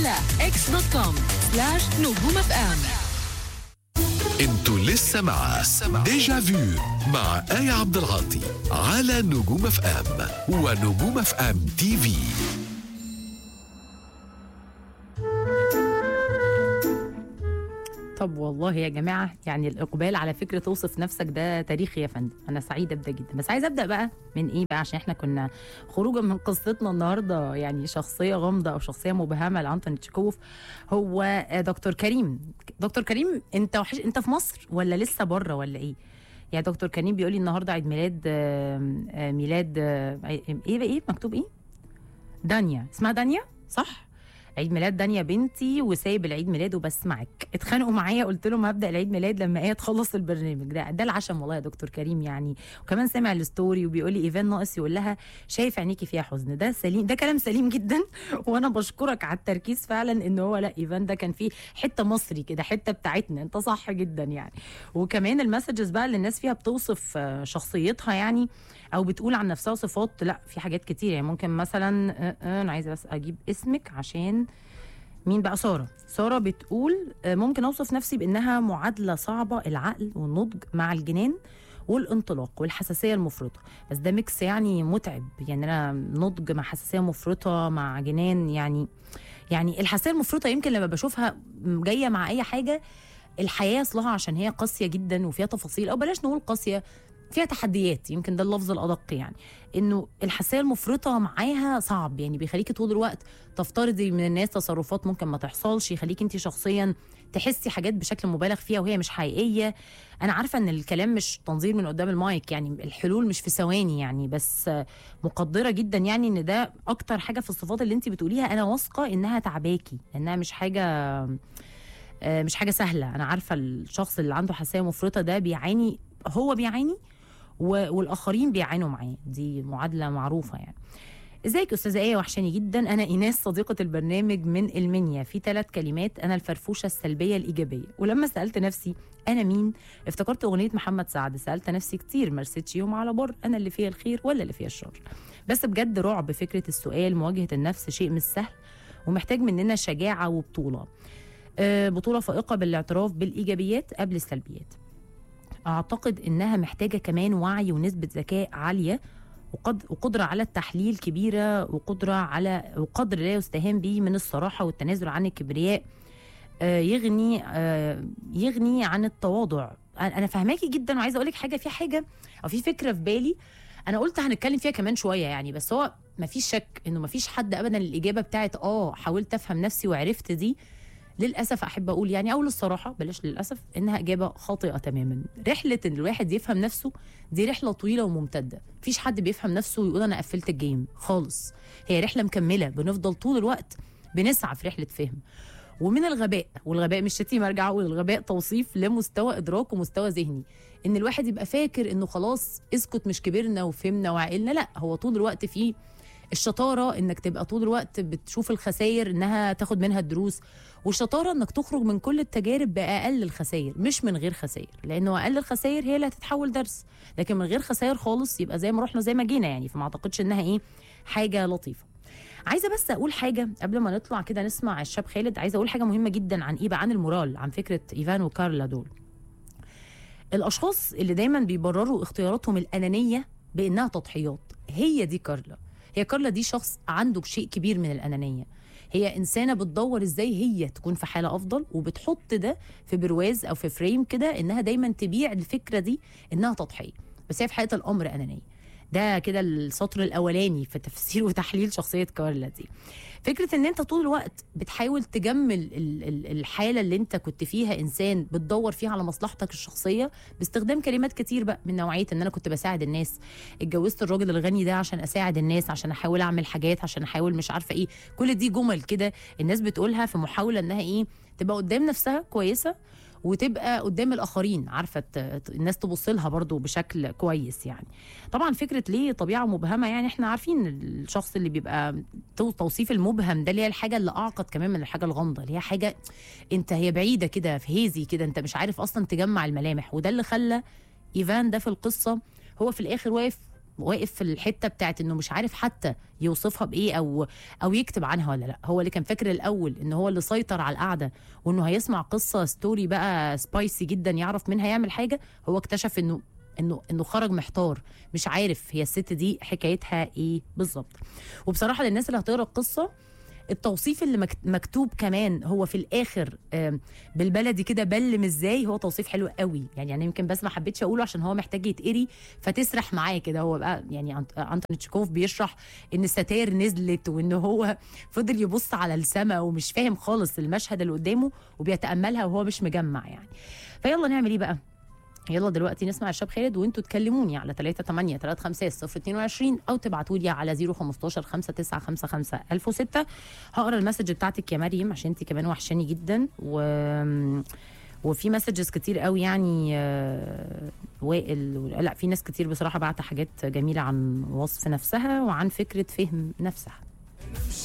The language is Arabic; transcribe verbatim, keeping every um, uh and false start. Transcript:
على اكس دوت كوم سلاش نجوم اف ام. انتوا لسه مع ديجا فيو مع آية عبد العاطي على نجوم اف ام ونجوم اف ام تي في. طب والله يا جماعه، يعني الاقبال على فكره توصف نفسك ده تاريخي يا فندم. انا سعيده ابدا جدا، بس عايزه ابدا بقى من ايه بقى، عشان احنا كنا خروجا من قصتنا النهارده يعني شخصيه غامضه او شخصيه مبهمه لانتوني تشيكوف. هو دكتور كريم. دكتور كريم، انت وحش، انت في مصر ولا لسه بره ولا ايه؟ يا دكتور كريم بيقول لي النهارده عيد ميلاد آه، آه، ميلاد آه، ايه ايه مكتوب ايه؟ دانيا، اسمها دانيا صح؟ عيد ميلاد دانيا بنتي، وسايب العيد ميلاد وبسمعك. اتخانقوا معايا، قلت لهم هبدا العيد ميلاد لما هي تخلص البرنامج. ده ده العشم والله يا دكتور كريم يعني. وكمان سامع الستوري وبيقول لي ايفان ناقص يقول لها شايف عينيكي فيها حزن. ده سليم، ده كلام سليم جدا. وانا بشكرك على التركيز فعلا ان هو لا، ايفان ده كان فيه حته مصري كده، حته بتاعتنا. انت صح جدا يعني. وكمان المسجز بقى اللي الناس فيها بتوصف شخصيتها يعني، او بتقول عن نفسها صفات. لا، في حاجات كتير يعني. ممكن مثلا انا عايزه بس اجيب اسمك عشان مين بقى. ساره ساره بتقول ممكن اوصف نفسي بانها معادله صعبه، العقل والنضج مع الجنان والانطلاق والحساسيه المفرطه. بس ده ميكس يعني متعب يعني. انا نضج مع حساسيه مفرطه مع جنان يعني. يعني الحساسيه المفرطه يمكن لما بشوفها جايه مع اي حاجه الحياه اصلها عشان هي قاسيه جدا وفيها تفاصيل، او بلاش نقول قاسيه، فيها تحديات، يمكن ده اللفظ الادق يعني. انه الحساسيه المفرطه معاها صعب يعني، بيخليكي طول الوقت تفترضي من الناس تصرفات ممكن ما تحصلش، يخليكي انت شخصيا تحسي حاجات بشكل مبالغ فيها وهي مش حقيقيه. انا عارفه ان الكلام مش تنظير من قدام المايك يعني، الحلول مش في ثواني يعني، بس مقدره جدا يعني ان ده اكتر حاجه في الصفات اللي انت بتقوليها. انا واثقه انها تعباكي، انها مش حاجه مش حاجه سهله. انا عارفه الشخص اللي عنده حساسيه مفرطه ده بيعاني، هو بيعاني والاخرين بيعانوا معاه. دي معادله معروفه يعني. ازيك استاذه ايه؟ وحشاني جدا. انا ايناس صديقه البرنامج من المنيا. في ثلاث كلمات، انا الفرفوشه السلبيه الايجابيه. ولما سالت نفسي انا مين افتكرت اغنيه محمد سعد، سالت نفسي كتير ما رستش يوم على بر، انا اللي فيها الخير ولا اللي فيها الشر. بس بجد رعب فكره السؤال. مواجهه النفس شيء مش سهل ومحتاج مننا شجاعه وبطوله. أه بطوله فائقه بالاعتراف بالايجابيات قبل السلبيات. أعتقد إنها محتاجة كمان وعي ونسبة ذكاء عالية، وقد وقدرة على التحليل كبيرة، وقدرة على وقدر لا يستهان به من الصراحة والتنازل عن الكبرياء. آه يغني آه يغني عن التواضع. أنا فهماكي جدا، وعايزة أقولك حاجة، في حاجة أو في فكرة في بالي أنا قلت هنتكلم فيها كمان شوية يعني. بس هو مفيش شك إنه مفيش حد أبدا الإجابة بتاعت آه حاولت أفهم نفسي وعرفت دي، للأسف أحب أقول يعني، أو للصراحة بلاش للأسف، إنها إجابة خاطئة تماما. رحلة إن الواحد يفهم نفسه دي رحلة طويلة وممتدة. مفيش حد بيفهم نفسه ويقول أنا قفلت الجيم خالص. هي رحلة مكملة، بنفضل طول الوقت بنسعى في رحلة فهم. ومن الغباء، والغباء مش شتيمة، أرجع أقول الغباء توصيف لمستوى إدراك ومستوى ذهني، إن الواحد يبقى فاكر إنه خلاص اسكت مش كبرنا وفهمنا وعقلنا. لا، هو طول الوقت فيه الشطارة انك تبقى طول الوقت بتشوف الخسائر انها تاخد منها الدروس، والشطارة انك تخرج من كل التجارب بأقل الخسائر مش من غير خسائر، لانه اقل الخسائر هي اللي هتتحول درس. لكن من غير خسائر خالص يبقى زي ما رحنا زي ما جينا يعني. فما اعتقدش انها ايه حاجة لطيفة. عايزة بس اقول حاجة قبل ما نطلع كده نسمع الشاب خالد. عايزة اقول حاجة مهمة جدا عن ايه بقى، عن المورال، عن فكرة ايفان وكارلا. دول الاشخاص اللي دايما بيبرروا اختياراتهم الانانية بانها تضحيات. هي دي كارلا. هي كارلا دي شخص عنده شيء كبير من الأنانية. هي إنسانة بتدور إزاي هي تكون في حالة أفضل، وبتحط ده في برواز أو في فريم كده إنها دايما تبيع الفكرة دي إنها تضحية، بس هي في حقيقة الأمر أنانية. ده كده السطر الأولاني في تفسير وتحليل شخصية كارلا دي. فكرة ان انت طول الوقت بتحاول تجمل الحالة اللي انت كنت فيها، انسان بتدور فيها على مصلحتك الشخصية باستخدام كلمات كتير بقى من نوعية ان انا كنت بساعد الناس، اتجوزت الراجل الغني ده عشان اساعد الناس، عشان احاول اعمل حاجات، عشان احاول مش عارفة ايه. كل دي جمل كده الناس بتقولها في محاولة انها ايه تبقى قدام نفسها كويسة، وتبقى قدام الاخرين عارفه الناس تبص لها برضو بشكل كويس يعني. طبعا فكره ليه طبيعه مبهمه، يعني احنا عارفين الشخص اللي بيبقى توصيف المبهم ده اللي هي الحاجه اللي اعقد كمان من الحاجه الغامضه، اللي هي حاجه انت هي بعيده كده في هيزي كده، انت مش عارف اصلا تجمع الملامح. وده اللي خلى ايفان ده في القصه هو في الاخر واقف واقف في الحته بتاعت انه مش عارف حتى يوصفها بايه او او يكتب عنها ولا لا. هو اللي كان فاكر الاول ان هو اللي سيطر على القعده وانه هيسمع قصه ستوري بقى سبايسي جدا يعرف منها يعمل حاجه، هو اكتشف انه انه انه خرج محتار، مش عارف هي الست دي حكايتها ايه بالظبط. وبصراحه للناس اللي هتقرا القصه، التوصيف اللي مكتوب كمان هو في الاخر بالبلدي كده بلم ازاي، هو توصيف حلو قوي يعني. انا يمكن بس ما حبيتش اقوله عشان هو محتاج يتقري فتسرح معاه كده. هو بقى يعني انتوني تشيكوف بيشرح ان الستاير نزلت وان هو فضل يبص على السماء ومش فاهم خالص المشهد اللي قدامه وبيتاملها وهو مش مجمع يعني. فيلا نعمل ايه بقى؟ يلا دلوقتي نسمع الشاب خالد وانتوا تكلموني على ثلاثة ثمانية ثلاثة خمسة صفر اثنين وعشرين او تبعتوا لي على صفر خمستاشر خمسة تسعة خمسة خمسة ألف وستة. هقرا المسج بتاعتك يا مريم عشان انت كمان وحشاني جدا. و وفي مسجز كتير قوي يعني وائل، لا في ناس كتير بصراحه بعت حاجات جميله عن وصف نفسها وعن فكره فهم نفسها.